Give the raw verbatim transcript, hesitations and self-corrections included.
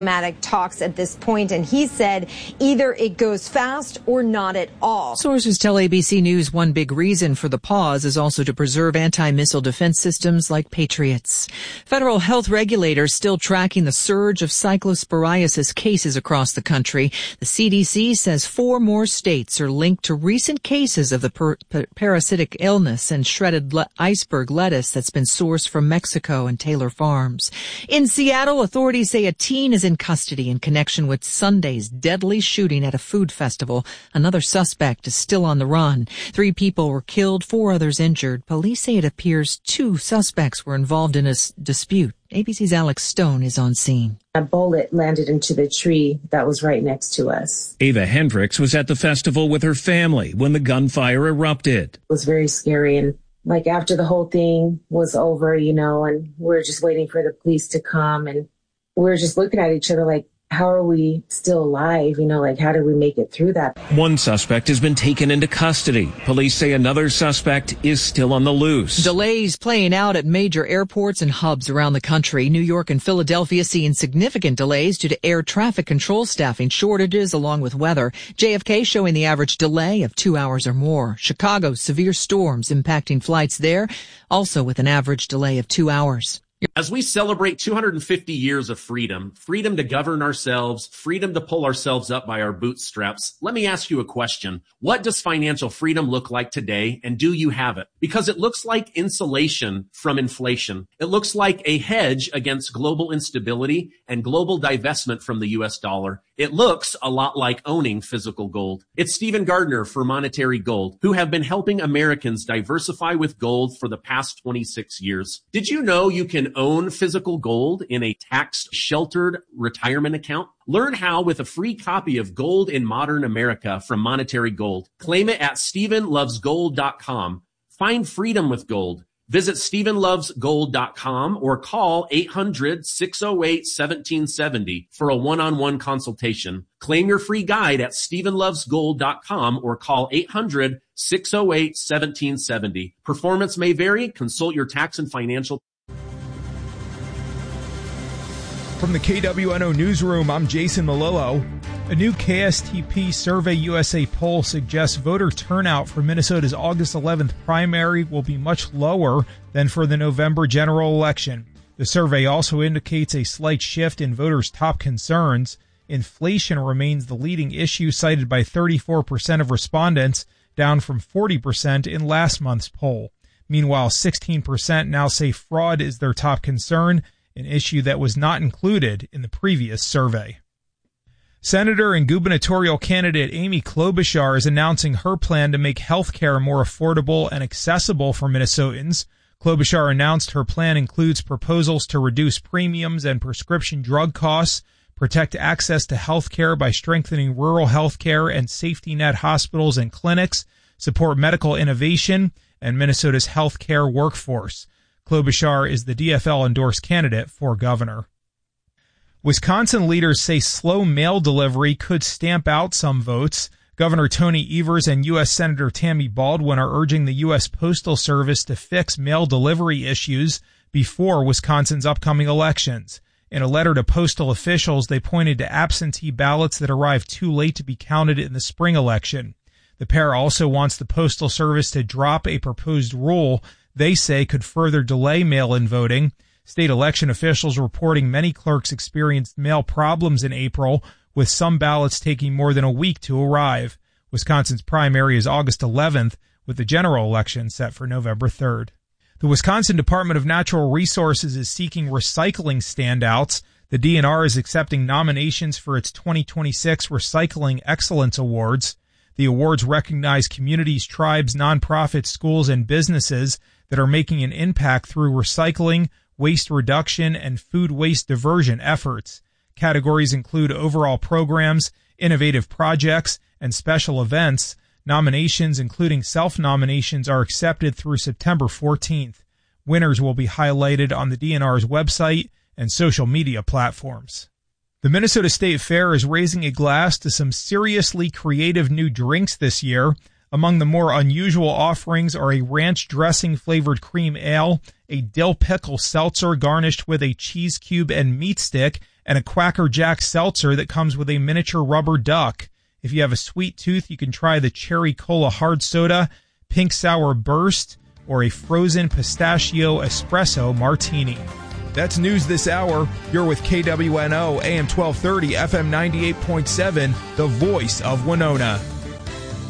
Talks at this point, and he said either it goes fast or not at all. Sources tell A B C News one big reason for the pause is also to preserve anti-missile defense systems like Patriots. Federal health regulators still tracking the surge of cyclosporiasis cases across the country. The C D C says four more states are linked to recent cases of the per- per- parasitic illness and shredded le- iceberg lettuce that's been sourced from Mexico and Taylor Farms. In Seattle, authorities say a teen is in custody in connection with Sunday's deadly shooting at a food festival. Another suspect is still on the run. Three people were killed, four others injured. Police say it appears two suspects were involved in a s- dispute. A B C's Alex Stone is on scene. A bullet landed into the tree that was right next to us. Ava Hendricks was at the festival with her family when the gunfire erupted. It was very scary, and like after the whole thing was over, you know, and we we're just waiting for the police to come, and we were just looking at each other like, how are we still alive? You know, like, how did we make it through that? One suspect has been taken into custody. Police say another suspect is still on the loose. Delays playing out at major airports and hubs around the country. New York and Philadelphia seeing significant delays due to air traffic control staffing shortages along with weather. J F K showing the average delay of two hours or more. Chicago, severe storms impacting flights there, also with an average delay of two hours. As we celebrate two hundred fifty years of freedom, freedom to govern ourselves, freedom to pull ourselves up by our bootstraps, let me ask you a question. What does financial freedom look like today, and do you have it? Because it looks like insulation from inflation. It looks like a hedge against global instability and global divestment from the U S dollar. It looks a lot like owning physical gold. It's Stephen Gardner for Monetary Gold, who have been helping Americans diversify with gold for the past twenty-six years. Did you know you can own physical gold in a tax-sheltered retirement account? Learn how with a free copy of Gold in Modern America from Monetary Gold. Claim it at stephen loves gold dot com. Find freedom with gold. Visit stephen loves gold dot com or call eight hundred, six oh eight, one seven seven oh for a one-on-one consultation. Claim your free guide at stephen loves gold dot com or call eight hundred, six oh eight, one seven seven oh. Performance may vary. Consult your tax and financial. From the K W N O Newsroom, I'm Jason Malillo. A new K S T P Survey U S A poll suggests voter turnout for Minnesota's August eleventh primary will be much lower than for the November general election. The survey also indicates a slight shift in voters' top concerns. Inflation remains the leading issue cited by thirty-four percent of respondents, down from forty percent in last month's poll. Meanwhile, sixteen percent now say fraud is their top concern, an issue that was not included in the previous survey. Senator and gubernatorial candidate Amy Klobuchar is announcing her plan to make health care more affordable and accessible for Minnesotans. Klobuchar announced her plan includes proposals to reduce premiums and prescription drug costs, protect access to health care by strengthening rural health care and safety net hospitals and clinics, support medical innovation, and Minnesota's health care workforce. Klobuchar is the D F L-endorsed candidate for governor. Wisconsin leaders say slow mail delivery could stamp out some votes. Governor Tony Evers and U S Senator Tammy Baldwin are urging the U S Postal Service to fix mail delivery issues before Wisconsin's upcoming elections. In a letter to postal officials, they pointed to absentee ballots that arrived too late to be counted in the spring election. The pair also wants the Postal Service to drop a proposed rule they say could further delay mail-in voting. State election officials reporting many clerks experienced mail problems in April, with some ballots taking more than a week to arrive. Wisconsin's primary is August eleventh, with the general election set for November third. The Wisconsin Department of Natural Resources is seeking recycling standouts. The D N R is accepting nominations for its twenty twenty-six Recycling Excellence Awards. The awards recognize communities, tribes, nonprofits, schools, and businesses that are making an impact through recycling, waste reduction, and food waste diversion efforts. Categories include overall programs, innovative projects, and special events. Nominations, including self-nominations, are accepted through September fourteenth. Winners will be highlighted on the D N R's website and social media platforms. The Minnesota State Fair is raising a glass to some seriously creative new drinks this year. Among the more unusual offerings are a ranch dressing-flavored cream ale, a dill pickle seltzer garnished with a cheese cube and meat stick, and a Quacker Jack seltzer that comes with a miniature rubber duck. If you have a sweet tooth, you can try the Cherry Cola Hard Soda, Pink Sour Burst, or a frozen pistachio espresso martini. That's news this hour. You're with K W N O, A M twelve thirty, F M ninety-eight point seven, the voice of Winona.